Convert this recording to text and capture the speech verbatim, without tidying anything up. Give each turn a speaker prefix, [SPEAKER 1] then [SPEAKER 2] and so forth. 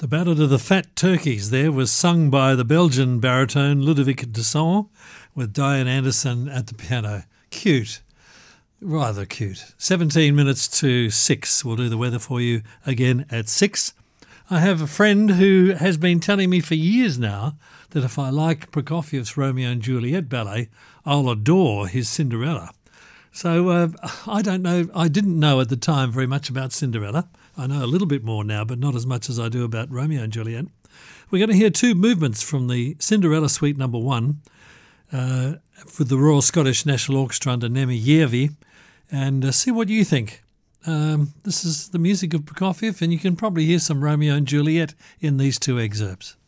[SPEAKER 1] The Ballad of the Fat Turkeys there was sung by the Belgian baritone Ludovic Desson with Diane Anderson at the piano. Cute. Rather cute. seventeen minutes to six. We'll do the weather for you again at six. I have a friend who has been telling me for years now that if I like Prokofiev's Romeo and Juliet ballet, I'll adore his Cinderella. So uh, I don't know, I didn't know at the time very much about Cinderella. I know a little bit more now, but not as much as I do about Romeo and Juliet. We're going to hear two movements from the Cinderella Suite number one uh, for the Royal Scottish National Orchestra under Nemi Järvi, and uh, see what you think. Um, this is the music of Prokofiev, and you can probably hear some Romeo and Juliet in these two excerpts.